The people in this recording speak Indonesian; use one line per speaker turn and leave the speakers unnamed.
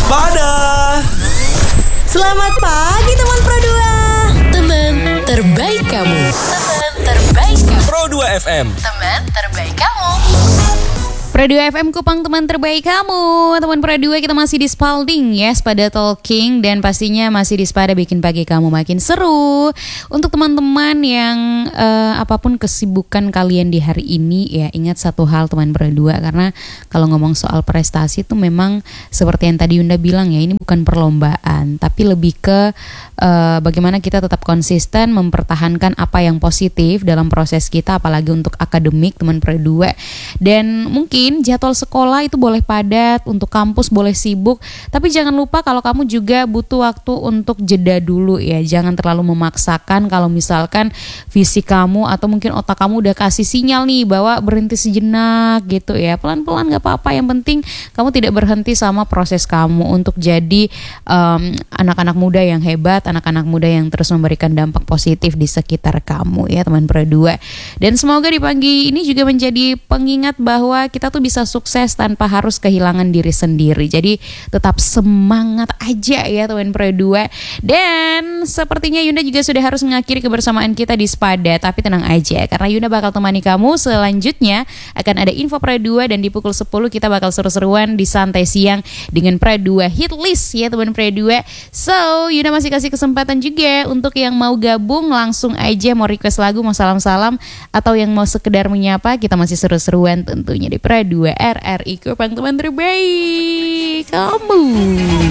Waspada.
Selamat pagi teman Pro 2.
Teman terbaik kamu. Teman terbaik kamu.
Pro 2 FM.
Teman terbaik kamu.
Pro 2 FM Kupang, teman terbaik kamu. Teman Pro 2, kita masih di Spalding ya, Spada Talking. Dan pastinya masih di Spada bikin pagi kamu makin seru. Untuk teman-teman yang apapun kesibukan kalian di hari ini, ya ingat satu hal teman Pro 2. Karena kalau ngomong soal prestasi itu memang seperti yang tadi Yunda bilang ya, ini bukan perlombaan, tapi lebih ke bagaimana kita tetap konsisten mempertahankan apa yang positif dalam proses kita, apalagi untuk akademik teman Pro 2. Dan mungkin jadwal sekolah itu boleh padat, untuk kampus boleh sibuk, tapi jangan lupa kalau kamu juga butuh waktu untuk jeda dulu ya. Jangan terlalu memaksakan kalau misalkan fisik kamu atau mungkin otak kamu udah kasih sinyal nih bahwa berhenti sejenak gitu ya. Pelan-pelan gak apa-apa, yang penting kamu tidak berhenti sama proses kamu untuk jadi anak-anak muda yang hebat, anak-anak muda yang terus memberikan dampak positif di sekitar kamu ya teman Pro 2. Dan semoga di pagi ini juga menjadi pengingat bahwa kita tuh bisa sukses tanpa harus kehilangan diri sendiri. Jadi tetap semangat aja ya teman Pro 2. Dan sepertinya Yunda juga sudah harus mengakhiri kebersamaan kita di Spada. Tapi tenang aja, karena Yunda bakal temani kamu selanjutnya. Akan ada info Pro 2 dan di pukul 10 kita bakal seru-seruan di Santai Siang dengan Pro 2 Hit List ya teman Pro 2. So Yunda masih kasih kesempatan juga untuk yang mau gabung, langsung aja mau request lagu, mau salam-salam, atau yang mau sekedar menyapa. Kita masih seru-seruan tentunya di Pro 2 RRI Kupang, teman terbaik kamu.